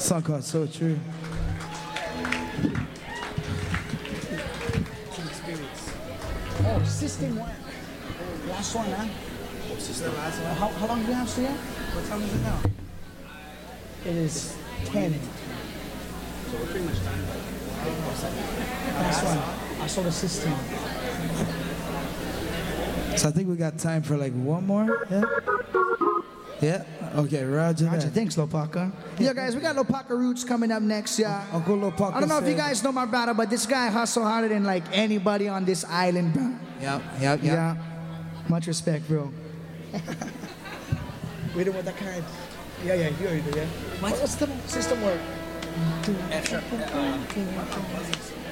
Song called So True. Oh, System 1. Last one, huh? System. Last one. How long do we have still? What time is it now? It is 10. So we're pretty much done. Last one. I saw the System. So I think we got time for like one more. Yeah. Yeah. Okay. Roger. Roger, that. thanks, Lopaka. Yeah, guys, we got Lopaka Roots coming up next, yeah. Uncle Lopaka. I don't know if you said- guys know my brother, but this guy hustle harder than like anybody on this island, bro. Yep. Yeah. Much respect, bro. We did with the card. Yeah, you already do, yeah. What's the system work? F sharp.